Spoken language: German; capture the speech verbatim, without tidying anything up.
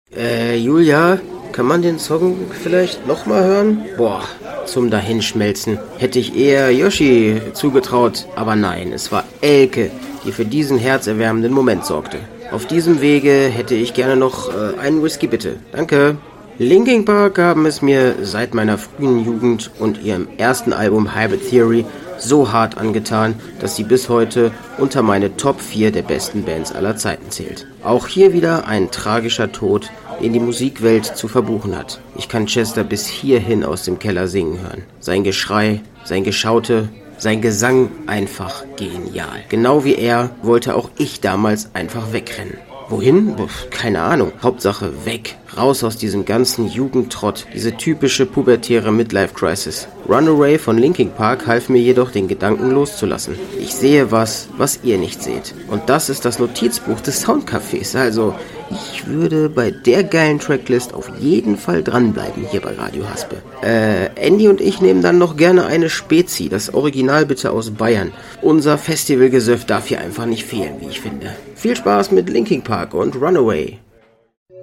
Äh, Julia, kann man den Song vielleicht nochmal hören? Boah, zum Dahinschmelzen. Hätte ich eher Yoshi zugetraut, aber nein, es war Elke, die für diesen herzerwärmenden Moment sorgte. Auf diesem Wege hätte ich gerne noch äh, einen Whisky, bitte. Danke. Linkin Park haben es mir seit meiner frühen Jugend und ihrem ersten Album Hybrid Theory so hart angetan, dass sie bis heute unter meine Top vier der besten Bands aller Zeiten zählt. Auch hier wieder ein tragischer Tod, den die Musikwelt zu verbuchen hat. Ich kann Chester bis hierhin aus dem Keller singen hören. Sein Geschrei, sein Geschaute, sein Gesang einfach genial. Genau wie er wollte auch ich damals einfach wegrennen. Wohin? Keine Ahnung. Hauptsache weg. Raus aus diesem ganzen Jugendtrott. Diese typische pubertäre Midlife-Crisis. Runaway von Linkin Park half mir jedoch, den Gedanken loszulassen. Ich sehe was, was ihr nicht seht. Und das ist das Notizbuch des Soundcafés. Also, ich würde bei der geilen Tracklist auf jeden Fall dranbleiben hier bei Radio Haspe. Äh, Andy und ich nehmen dann noch gerne eine Spezi. Das Original bitte aus Bayern. Unser Festivalgesöff darf hier einfach nicht fehlen, wie ich finde. Viel Spaß mit Linkin Park und Runaway.